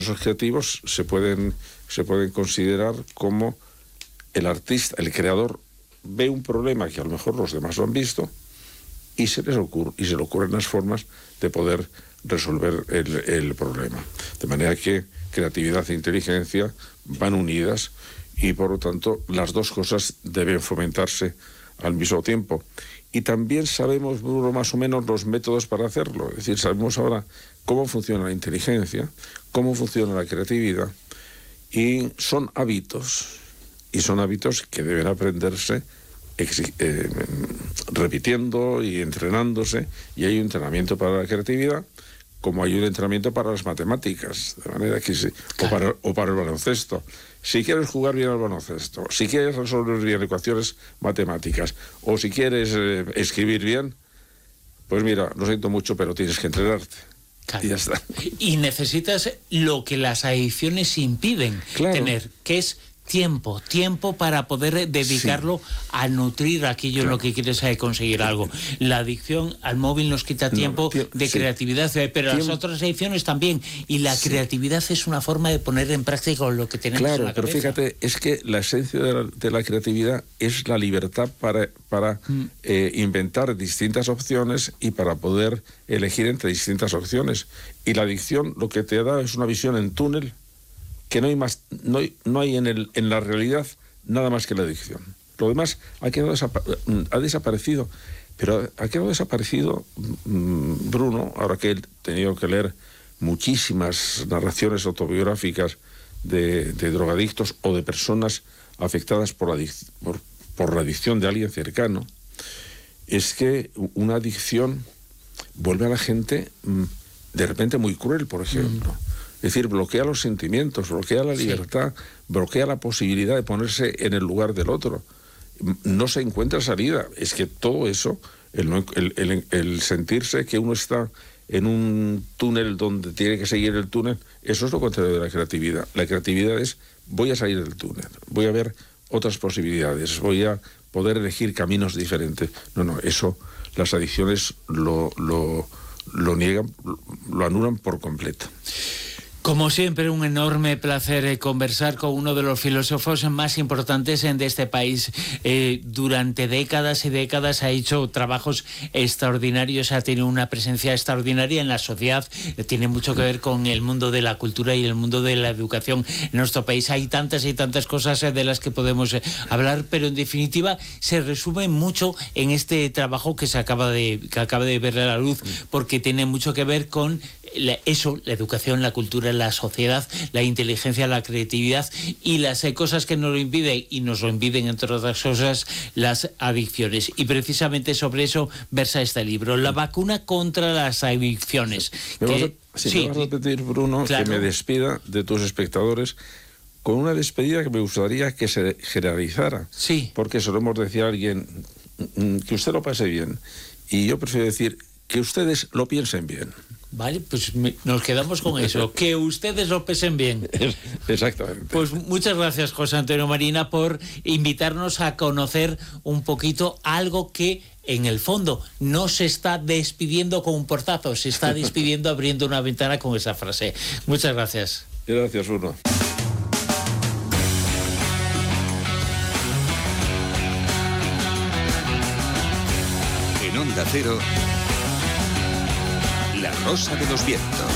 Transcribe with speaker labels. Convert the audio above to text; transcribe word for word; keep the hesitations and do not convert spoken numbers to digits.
Speaker 1: Los creativos se pueden, se pueden considerar como el artista, el creador, ve un problema que a lo mejor los demás lo han visto y se les ocurre, y se le ocurren las formas de poder resolver el, el problema. De manera que creatividad e inteligencia van unidas y por lo tanto las dos cosas deben fomentarse al mismo tiempo. Y también sabemos, Bruno, más o menos los métodos para hacerlo. Es decir, sabemos ahora cómo funciona la inteligencia, cómo funciona la creatividad, y son hábitos, y son hábitos que deben aprenderse eh, repitiendo y entrenándose, y hay un entrenamiento para la creatividad, como hay un entrenamiento para las matemáticas, de manera que sí, o para, o para el baloncesto. Si quieres jugar bien al baloncesto, si quieres resolver bien ecuaciones matemáticas, o si quieres eh, escribir bien, pues mira, lo siento mucho, pero tienes que entrenarte. Claro. Y ya está.
Speaker 2: Y necesitas lo que las adicciones impiden
Speaker 1: claro.
Speaker 2: tener, que es tiempo, tiempo para poder dedicarlo sí. a nutrir aquello claro. en lo que quieres conseguir algo. La adicción al móvil nos quita tiempo no, de sí. creatividad, pero tiempo. Las otras adicciones también. Y la sí. creatividad es una forma de poner en práctica lo que tenemos
Speaker 1: claro,
Speaker 2: en la cabeza.
Speaker 1: Claro, pero fíjate, es que la esencia de la, de la creatividad es la libertad para, para mm. eh, inventar distintas opciones y para poder elegir entre distintas opciones. Y la adicción lo que te da es una visión en túnel, que no hay más, no hay, no hay en, el, en la realidad nada más que la adicción. Lo demás ha, quedado desapa ha desaparecido, pero ha quedado desaparecido, mmm, Bruno, ahora que he tenido que leer muchísimas narraciones autobiográficas de, de drogadictos o de personas afectadas por, adic por, por la adicción de alguien cercano, es que una adicción vuelve a la gente mmm, de repente muy cruel, por ejemplo. Mm. Es decir, bloquea los sentimientos, bloquea la libertad, sí. bloquea la posibilidad de ponerse en el lugar del otro. No se encuentra salida. Es que todo eso, el, el, el, el sentirse que uno está en un túnel donde tiene que seguir el túnel, eso es lo contrario de la creatividad. La creatividad es, voy a salir del túnel, voy a ver otras posibilidades, voy a poder elegir caminos diferentes. No, no, eso las adicciones lo, lo, lo niegan, lo anulan por completo.
Speaker 2: Como siempre, un enorme placer conversar con uno de los filósofos más importantes de este país. Eh, durante décadas y décadas ha hecho trabajos extraordinarios, ha tenido una presencia extraordinaria en la sociedad, tiene mucho que ver con el mundo de la cultura y el mundo de la educación en nuestro país. Hay tantas y tantas cosas de las que podemos hablar, pero en definitiva se resume mucho en este trabajo que se acaba de, que acaba de ver a la luz, porque tiene mucho que ver con La, eso, la educación, la cultura, la sociedad, la inteligencia, la creatividad y las eh, cosas que nos lo impiden, y nos lo impiden, entre otras cosas, las adicciones. Y precisamente sobre eso versa este libro, La vacuna contra las adicciones.
Speaker 1: Me que, vas a, sí, sí, me vas a repetir, Bruno, claro. que me despida de tus espectadores con una despedida que me gustaría que se generalizara.
Speaker 2: Sí.
Speaker 1: Porque solemos decir a alguien que usted lo pase bien. Y yo prefiero decir que ustedes lo piensen bien.
Speaker 2: Vale, pues me, nos quedamos con eso, que ustedes lo pesen bien.
Speaker 1: Exactamente.
Speaker 2: Pues muchas gracias, José Antonio Marina, por invitarnos a conocer un poquito algo que, en el fondo, no se está despidiendo con un portazo, se está despidiendo abriendo una ventana con esa frase. Muchas gracias.
Speaker 1: Gracias, Bruno.
Speaker 3: En Onda Cero, La Rosa de los Vientos.